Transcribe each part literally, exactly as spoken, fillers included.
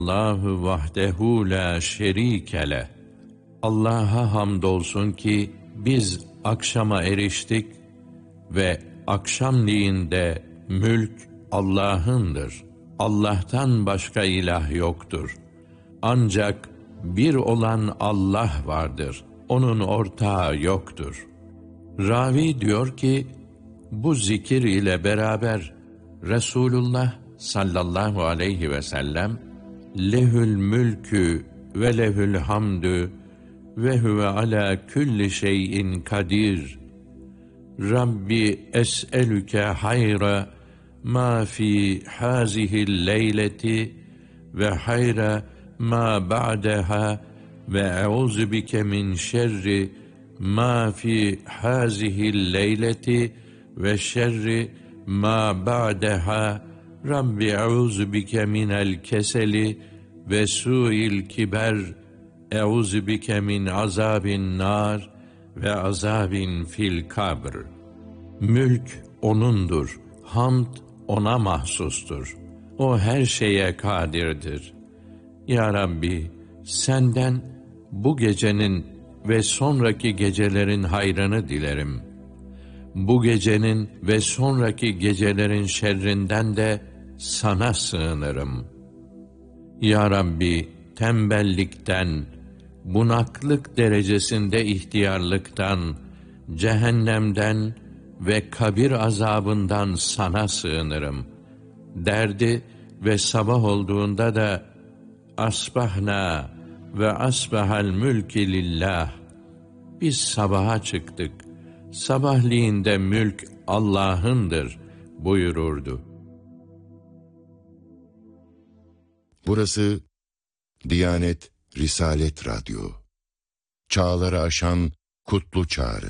Allahu vahdehu la şerike leh. Allah'a hamdolsun ki biz akşama eriştik ve akşamleyin mülk Allah'ındır. Allah'tan başka ilah yoktur. Ancak bir olan Allah vardır. Onun ortağı yoktur. Ravi diyor ki, bu zikir ile beraber Resulullah sallallahu aleyhi ve sellem lehül mülkü ve lehül hamdü ve huve ala külli şeyin kadir. Rabbi es'elüke hayra ma fi hazihil leyleti ve hayra ma ba'daha ve eûzu bike min şerri ma fi hazihil leyleti ve şerri ma ba'daha. Rabbi eûzu bike minel keseli ve su'il kiber. Eûzu bike min azabin nar ve azabin fil kabr. Mülk O'nundur, hamd O'na mahsustur. O her şeye kadirdir. Ya Rabbi, senden bu gecenin ve sonraki gecelerin hayrını dilerim. Bu gecenin ve sonraki gecelerin şerrinden de sana sığınırım. Ya Rabbi, tembellikten, bunaklık derecesinde ihtiyarlıktan, cehennemden ve kabir azabından sana sığınırım. Derdi ve sabah olduğunda da asbahna ve asbahal mülki lillah. Biz sabaha çıktık. Sabahleyin de mülk Allah'ındır buyururdu. Burası Diyanet Risalet Radyo. Çağları aşan kutlu çağrı.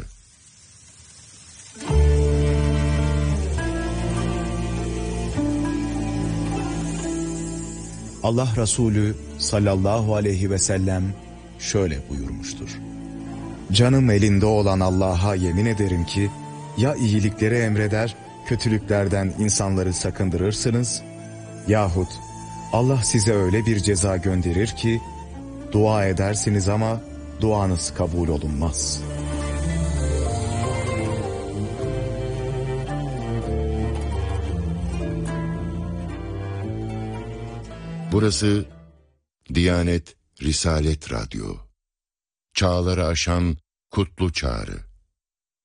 Allah Resulü sallallahu aleyhi ve sellem şöyle buyurmuştur. Canım elinde olan Allah'a yemin ederim ki ya iyilikleri emreder, kötülüklerden insanları sakındırırsınız yahut Allah size öyle bir ceza gönderir ki dua edersiniz ama duanız kabul olunmaz. Burası Diyanet Risalet Radyo. Çağları aşan kutlu çağrı.